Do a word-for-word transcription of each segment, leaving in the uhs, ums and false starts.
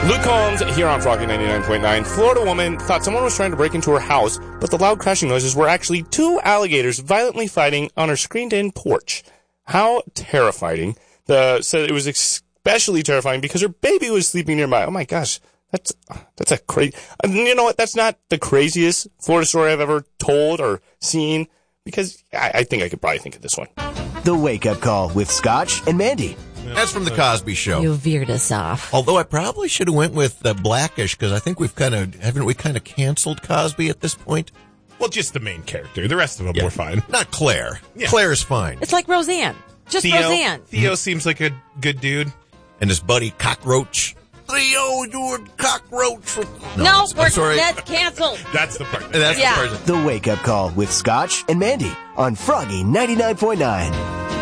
Luke Combs here on Froggy ninety-nine point nine. Florida woman thought someone was trying to break into her house, but the loud crashing noises were actually two alligators violently fighting on her screened-in porch. How terrifying. The said it was especially terrifying because her baby was sleeping nearby. Oh my gosh, that's that's a crazy. You know what? That's not the craziest Florida story I've ever told or seen, because I, I think I could probably think of this one. The Wake Up Call with Scotch and Mandy. That's from the Cosby Show. You veered us off. Although I probably should have went with uh, Blackish, because I think we've kind of, haven't we kind of canceled Cosby at this point? Well, just the main character. The rest of them Yeah. were fine. Not Claire. Yeah. Claire's fine. It's like Roseanne. Just Theo, Roseanne. Theo seems like a good dude. And his buddy Cockroach. Theo, you're a cockroach. From... No, No, we're, I'm sorry. that's canceled. That's the part. That's Yeah. the person. The Wake Up Call with Scotch and Mandy on Froggy ninety-nine point nine.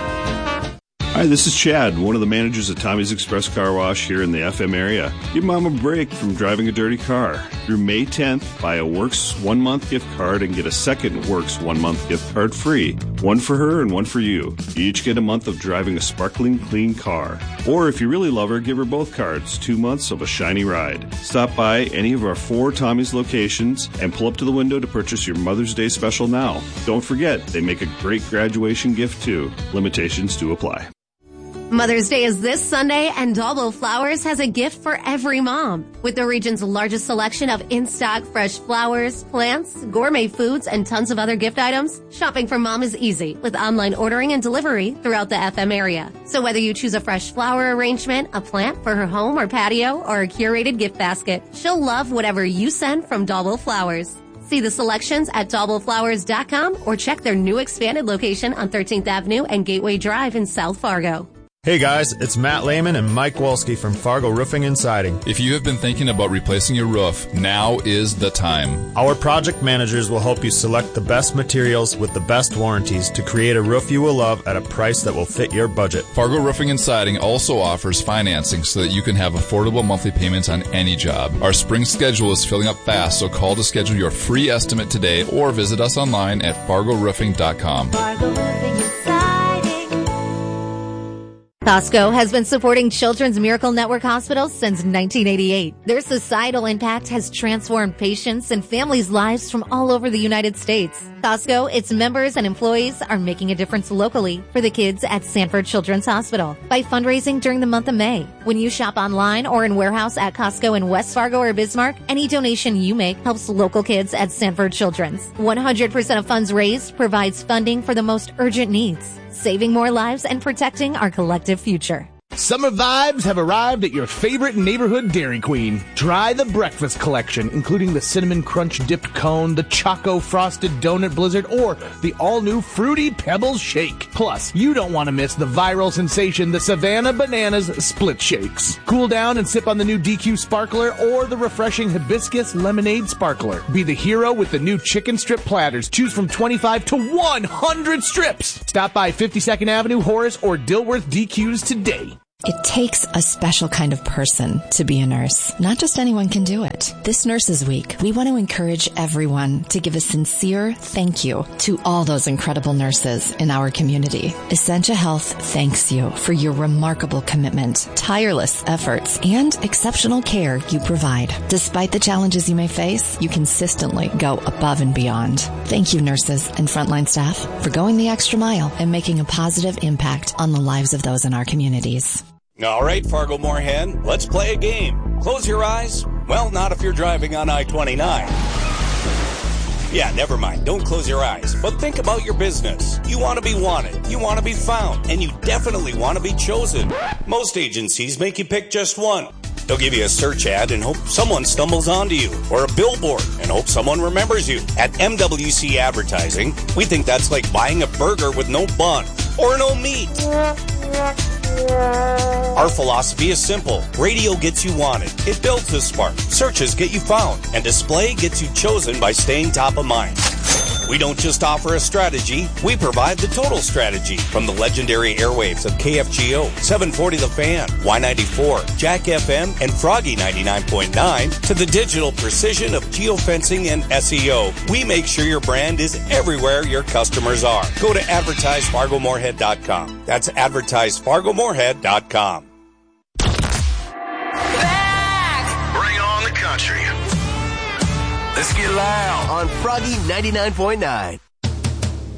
Hi, this is Chad, one of the managers at Tommy's Express Car Wash here in the F M area. Give Mom a break from driving a dirty car. Through May tenth, buy a Works one-month gift card and get a second Works one-month gift card free. One for her and one for you. You each get a month of driving a sparkling clean car. Or if you really love her, give her both cards, two months of a shiny ride. Stop by any of our four Tommy's locations and pull up to the window to purchase your Mother's Day special now. Don't forget, they make a great graduation gift too. Limitations do apply. Mother's Day is this Sunday, and Dalbo Flowers has a gift for every mom. With the region's largest selection of in-stock fresh flowers, plants, gourmet foods, and tons of other gift items, shopping for mom is easy with online ordering and delivery throughout the F M area. So whether you choose a fresh flower arrangement, a plant for her home or patio, or a curated gift basket, she'll love whatever you send from Dalbo Flowers. See the selections at dalbo flowers dot com or check their new expanded location on thirteenth Avenue and Gateway Drive in South Fargo. Hey guys, it's Matt Lehman and Mike Wolski from Fargo Roofing and Siding. If you have been thinking about replacing your roof, now is the time. Our project managers will help you select the best materials with the best warranties to create a roof you will love at a price that will fit your budget. Fargo Roofing and Siding also offers financing so that you can have affordable monthly payments on any job. Our spring schedule is filling up fast, so call to schedule your free estimate today or visit us online at fargo roofing dot com. Fargo Roofing and Siding. Costco has been supporting Children's Miracle Network hospitals since nineteen eighty-eight. Their societal impact has transformed patients and families' lives from all over the United States. Costco, its members, and employees are making a difference locally for the kids at Sanford Children's Hospital by fundraising during the month of May. When you shop online or in warehouse at Costco in West Fargo or Bismarck, any donation you make helps local kids at Sanford Children's. one hundred percent of funds raised provides funding for the most urgent needs, saving more lives and protecting our collective future. Summer vibes have arrived at your favorite neighborhood Dairy Queen. Try the breakfast collection, including the Cinnamon Crunch Dipped Cone, the Choco Frosted Donut Blizzard, or the all-new Fruity Pebbles Shake. Plus, you don't want to miss the viral sensation, the Savannah Bananas Split Shakes. Cool down and sip on the new D Q Sparkler or the refreshing Hibiscus Lemonade Sparkler. Be the hero with the new Chicken Strip Platters. Choose from twenty-five to one hundred strips. Stop by fifty-second Avenue, Horace, or Dilworth D Qs today. It takes a special kind of person to be a nurse. Not just anyone can do it. This Nurses Week, we want to encourage everyone to give a sincere thank you to all those incredible nurses in our community. Essentia Health thanks you for your remarkable commitment, tireless efforts, and exceptional care you provide. Despite the challenges you may face, you consistently go above and beyond. Thank you, nurses and frontline staff, for going the extra mile and making a positive impact on the lives of those in our communities. All right, Fargo Moorhead, let's play a game. Close your eyes. Well, not if you're driving on I twenty-nine. Yeah, never mind. Don't close your eyes. But think about your business. You want to be wanted. You want to be found. And you definitely want to be chosen. Most agencies make you pick just one. They'll give you a search ad and hope someone stumbles onto you, or a billboard and hope someone remembers you. At M W C Advertising, we think that's like buying a burger with no bun or no meat. Our philosophy is simple. Radio gets you wanted. It builds the spark. Searches get you found. And display gets you chosen by staying top of mind. We don't just offer a strategy, we provide the total strategy. From the legendary airwaves of K F G O, seven forty The Fan, Y ninety-four, Jack F M, and Froggy ninety-nine point nine, to the digital precision of geofencing and S E O. We make sure your brand is everywhere your customers are. Go to advertise fargo moorhead dot com. That's advertise fargo moorhead dot com. Back Let's get loud on Froggy ninety-nine point nine.